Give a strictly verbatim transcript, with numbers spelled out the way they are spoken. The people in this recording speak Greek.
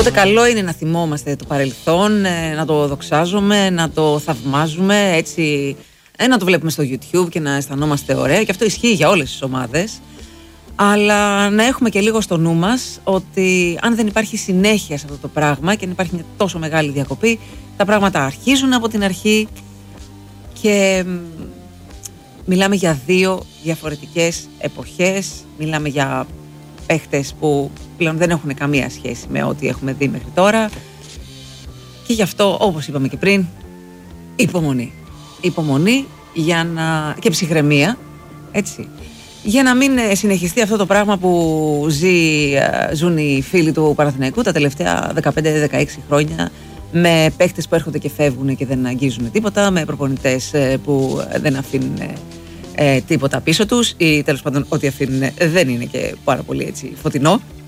Οπότε καλό είναι να θυμόμαστε το παρελθόν, να το δοξάζουμε, να το θαυμάζουμε, έτσι, να το βλέπουμε στο YouTube και να αισθανόμαστε ωραία, και αυτό ισχύει για όλες τις ομάδες. Αλλά να έχουμε και λίγο στο νου μας ότι αν δεν υπάρχει συνέχεια σε αυτό το πράγμα και αν υπάρχει μια τόσο μεγάλη διακοπή, τα πράγματα αρχίζουν από την αρχή και μιλάμε για δύο διαφορετικές εποχές, μιλάμε για παίχτες που πλέον δεν έχουν καμία σχέση με ό,τι έχουμε δει μέχρι τώρα, και γι' αυτό, όπως είπαμε και πριν, υπομονή. Υπομονή για να... και ψυχραιμία, έτσι, για να μην συνεχιστεί αυτό το πράγμα που ζει, ζουν οι φίλοι του Παναθηναϊκού τα τελευταία δεκαπέντε δεκαέξι χρόνια, με παίχτες που έρχονται και φεύγουν και δεν αγγίζουν τίποτα, με προπονητές που δεν αφήνουν ε, τίποτα πίσω τους, ή τέλος πάντων ό,τι αφήνουν δεν είναι και πάρα πολύ έτσι φωτεινό.